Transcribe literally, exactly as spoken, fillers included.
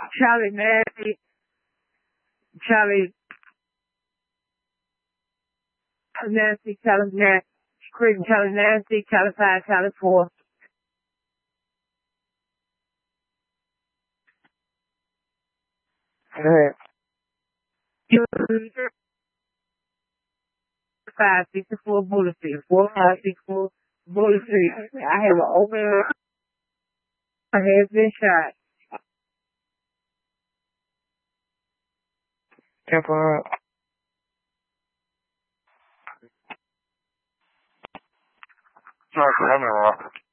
Charlie Nasty, Charlie Nasty, Charlie Nasty, Creek, Charlie Nasty, Charlie Five, Charlie Four. Alright. Five sixty four Bullet Street, four five six four Bullet Street. I have an open. My head's been shot. Temporary. Sorry for having a